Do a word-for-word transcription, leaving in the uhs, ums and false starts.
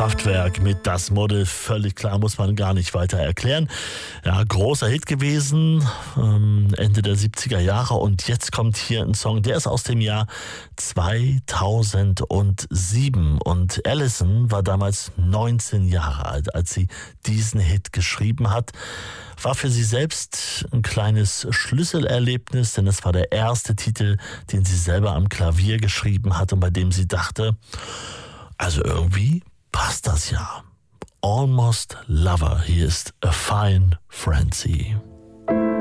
Kraftwerk mit Das Model, völlig klar, muss man gar nicht weiter erklären. Ja, großer Hit gewesen, ähm, Ende der siebziger Jahre, und jetzt kommt hier ein Song, der ist aus dem Jahr zweitausendsieben und Alison war damals neunzehn Jahre alt, als sie diesen Hit geschrieben hat. War für sie selbst ein kleines Schlüsselerlebnis, denn es war der erste Titel, den sie selber am Klavier geschrieben hat und bei dem sie dachte, also irgendwie passt das ja. Almost Lover, hier ist A Fine Frenzy.